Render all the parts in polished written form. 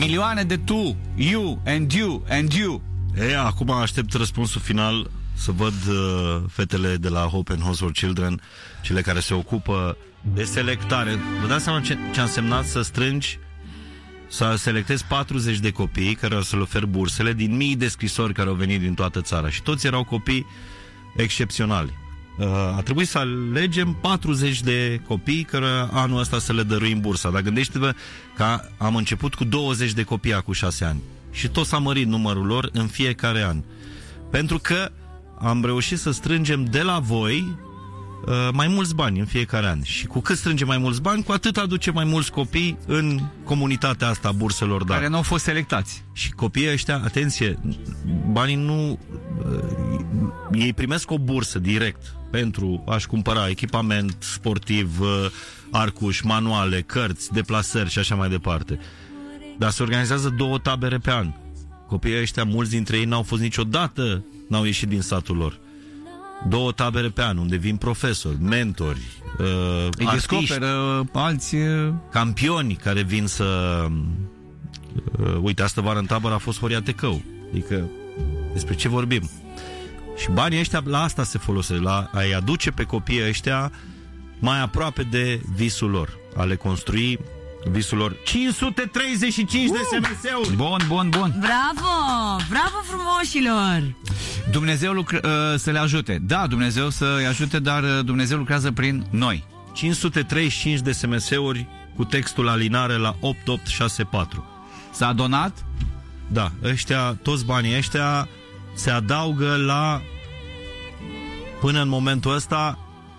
Milioane de tu, you, and you, and you. Acum aștept răspunsul final, să văd fetele de la Hope and Homes for Children, cele care se ocupă de selectare. Vă dați seama ce a însemnat să strângi, să selectezi 40 de copii care o să le oferi bursele din mii de scrisori care au venit din toată țara și toți erau copii excepționali. A trebuit să alegem 40 de copii care anul ăsta să le dăruim bursa. Dar gândește-vă că am început cu 20 de copii acum 6 ani și tot s-a mărit numărul lor în fiecare an. Pentru că am reușit să strângem de la voi mai mulți bani în fiecare an. Și cu cât strângem mai mulți bani, cu atât aduce mai mulți copii în comunitatea asta a burselor. Care nu au fost selectați. Și copiii ăștia, atenție, banii nu... ei primesc o bursă direct pentru a-și cumpăra echipament sportiv, arcuși, manuale, cărți, deplasări și așa mai departe. Dar se organizează 2 tabere pe an. Copiii ăștia, mulți dintre ei n-au fost niciodată, n-au ieșit din satul lor. 2 tabere pe an, unde vin profesori, mentori, îi descoperă alți campioni care vin să... uite, astă vară în tabără a fost Horia Tecău. Adică, despre ce vorbim? Și banii ăștia la asta se folosesc, la a-i aduce pe copiii ăștia mai aproape de visul lor, a le construi visul lor. 535 de SMS-uri! Bun. Bravo frumoșilor! Dumnezeu să le ajute. Da, Dumnezeu să-i ajute, dar Dumnezeu lucrează prin noi. 535 de SMS-uri cu textul alinare la 8864. S-a donat? Da, toți banii ăștia se adaugă la, până în momentul ăsta,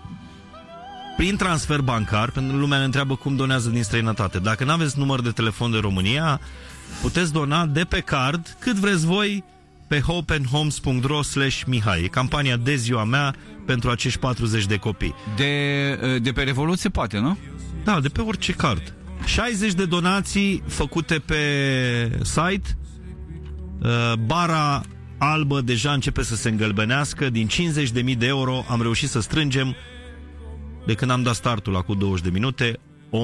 prin transfer bancar, pentru că lumea ne întreabă cum donează din străinătate. Dacă nu aveți număr de telefon de România, puteți dona de pe card cât vreți voi pe hopeandhomes.ro/Mihai. E campania de ziua mea pentru acești 40 de copii. De pe Revolut se poate, nu? Da, de pe orice card. 60 de donații făcute pe site. Bara albă deja începe să se îngălbenească. Din 50.000 de euro am reușit să strângem, de când am dat startul acum 20 de minute,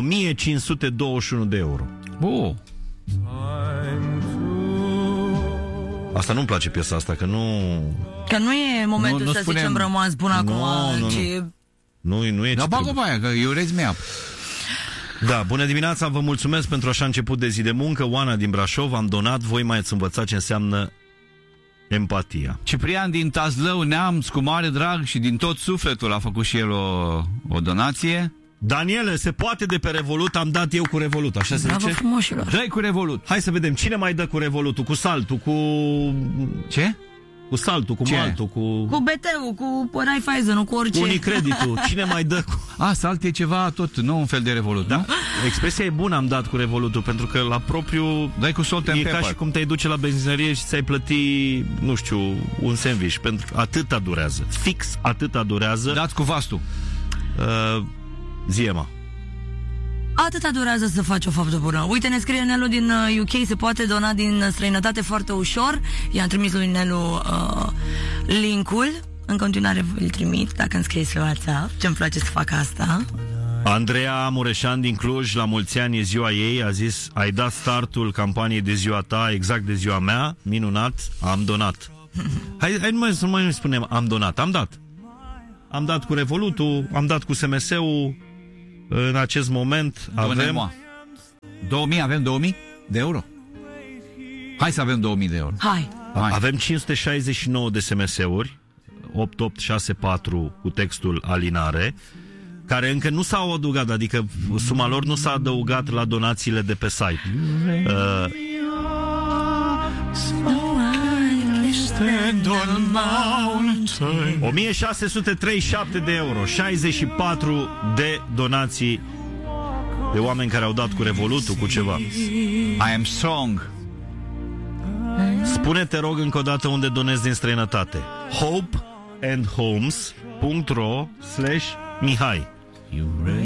1521 de euro. Asta nu-mi place, piesa asta, că nu... Că nu e momentul să zicem rămas bun acum. Nu e. Dar bagă pe aia, că eu rezi mi-ap. Da, bună dimineața, vă mulțumesc pentru așa început de zi de muncă. Oana din Brașov, am donat, voi mai ați învățat ce înseamnă empatia. Ciprian din Tazlău, Neamț, cu mare drag și din tot sufletul a făcut și el o donație. Daniele, se poate de pe Revolut, am dat eu cu Revolut, așa se zice? Frumoșilor. Dă-i cu Revolut. Hai să vedem, cine mai dă cu Revolutul, cu saltul, cu... Ce? Cu saltul, cu maltul, cu... Cu BT-ul, cu Raiffeisen, cu orice. Cu Unicreditul, cine mai dă cu... Salt e ceva tot, nu un fel de Revolut, da? Expresia e bună, am dat cu Revolutul, pentru că la propriu... Dai cu salt and pepper. Ca și cum te-ai duce la benzinărie și ți-ai plăti, nu știu, un sandwich, pentru că atâta durează. Fix atâta durează. Dați cu vastul. Ziema. Atâta durează să faci o faptă bună. Uite, ne scrie Nelu din UK, se poate dona din străinătate foarte ușor. I-am trimis lui Nelu link-ul. În continuare îl trimit, dacă îmi scrieți pe WhatsApp. Ce-mi place să fac asta. Andreea Mureșan din Cluj, la mulți ani e ziua ei, a zis: ai dat startul campaniei de ziua ta, exact de ziua mea, minunat, am donat. Hai să nu mai spunem am donat, am dat. Am dat cu Revolutul, am dat cu SMS-ul. În acest moment avem 2000, avem 2000 de euro. Hai să avem 2000 de euro. Hai. Avem 569 de SMS-uri 8864 cu textul alinare, care încă nu s-au adăugat, adică suma lor nu s-a adăugat la donațiile de pe site. 1637 de euro, 64 de donații de oameni care au dat cu Revolutul, cu ceva. I am strong. Spune, te rog, încă o dată unde donezi din străinătate. hopeandhomes.ro/Mihai.